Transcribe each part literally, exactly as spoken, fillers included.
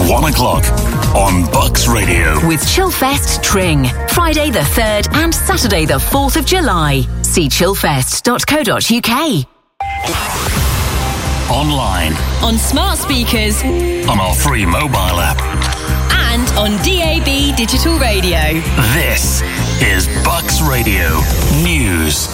one o'clock on Bucks Radio. With Chillfest Tring, Friday the third and Saturday the fourth of July. See chillfest dot co dot uk. Online. On smart speakers. On our free mobile app. And on D A B digital radio. This is Bucks Radio News.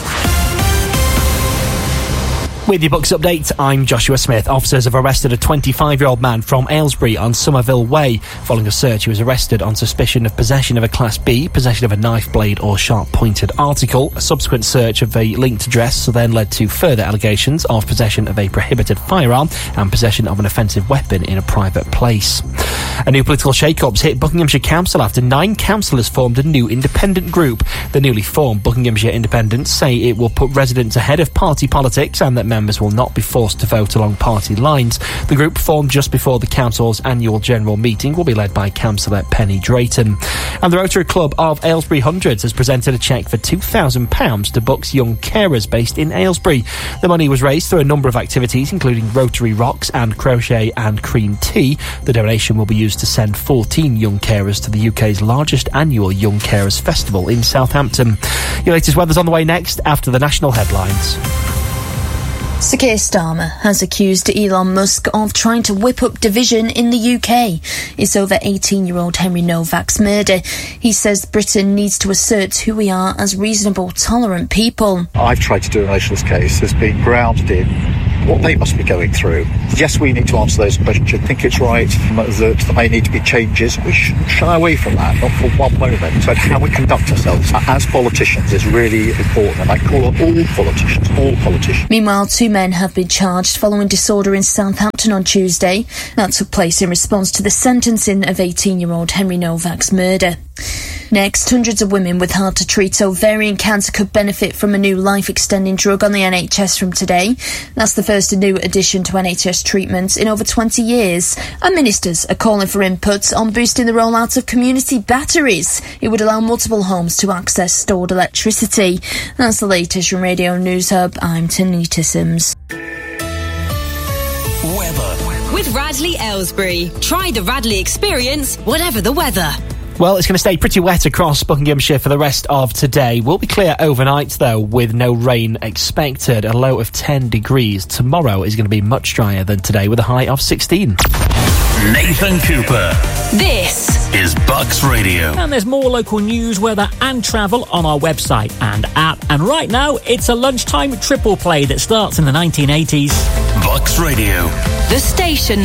With your Bucks update, I'm Joshua Smith. Officers have arrested a twenty-five-year-old man from Aylesbury on Somerville Way. Following a search, he was arrested on suspicion of possession of a Class B, possession of a knife blade or sharp-pointed article. A subsequent search of a linked address then led to further allegations of possession of a prohibited firearm and possession of an offensive weapon in a private place. A new political shake-up's hit Buckinghamshire Council after nine councillors formed a new independent group. The newly formed Buckinghamshire Independents say it will put residents ahead of party politics and that members will not be forced to vote along party lines. The group, formed just before the council's annual general meeting, will be led by Councillor Penny Drayton. And the Rotary Club of Aylesbury Hundreds has presented a cheque for two thousand pounds to Bucks young carers based in Aylesbury. The money was raised through a number of activities, including Rotary Rocks and Crochet and Cream Tea. The donation will be used to send fourteen young carers to the U K's largest annual Young Carers Festival in Southampton. Your latest weather's on the way next after the national headlines. Sir Keir Starmer has accused Elon Musk of trying to whip up division in the U K. It's over eighteen-year-old Henry Novak's murder. He says Britain needs to assert who we are as reasonable, tolerant people. I've tried to do in relation to this case has been grounded in what they must be going through. Yes, we need to answer those questions. I think it's right that there may need to be changes. We shouldn't shy away from that, not for one moment. But how we conduct ourselves as politicians is really important, and I call on all politicians, all politicians. Meanwhile, two men have been charged following disorder in Southampton on Tuesday. That took place in response to the sentencing of eighteen-year-old Henry Novak's murder. Next, hundreds of women with hard-to-treat ovarian cancer could benefit from a new life-extending drug on the N H S from today. That's the first new addition to N H S treatments in over twenty years. And ministers are calling for input on boosting the rollout of community batteries. It would allow multiple homes to access stored electricity. That's the latest from Radio News Hub. I'm Tanita Sims. Weather. With Radley Aylesbury. Try the Radley experience, whatever the weather. Well, it's going to stay pretty wet across Buckinghamshire for the rest of today. Will be clear overnight, though, with no rain expected. A low of ten degrees. Tomorrow is going to be much drier than today, with a high of sixteen. Nathan Cooper. This is Bucks Radio. And there's more local news, weather and travel on our website and app. And right now, it's a lunchtime triple play that starts in the nineteen eighties. Bucks Radio. The station